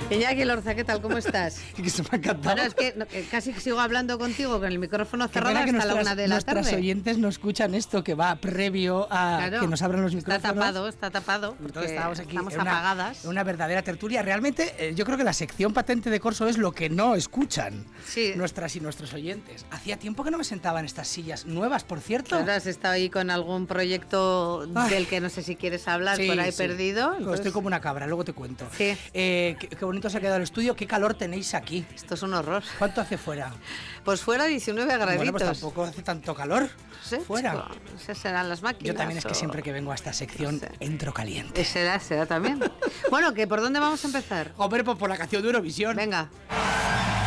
Iñaki Lorza, ¿qué tal? ¿Cómo estás? Que se me ha encantado. Bueno, es que casi sigo hablando contigo con el micrófono cerrado hasta la 1 de la tarde. Nuestros oyentes no escuchan esto que va previo a que nos abran los micrófonos. Está tapado. Entonces estamos aquí estamos apagadas. Una verdadera tertulia. Realmente, yo creo que la sección patente de Corso es lo que no escuchan nuestras y nuestros oyentes. Hacía tiempo que no me sentaba en estas sillas nuevas, por cierto. Claro, has estado ahí con algún proyecto del que no sé si quieres hablar, por ahí perdido. Entonces... Estoy como una cabra, luego te cuento. Sí. Qué bonito se ha quedado el estudio, qué calor tenéis aquí. Esto es un horror. ¿Cuánto hace fuera? Pues fuera 19 graditos. Bueno, pues tampoco hace tanto calor. Sí, fuera. Chico, esas serán las máquinas. Yo también es que siempre que vengo a esta sección entro caliente. Será también. Bueno, ¿por dónde vamos a empezar? Hombre, pues por la canción de Eurovisión. Venga.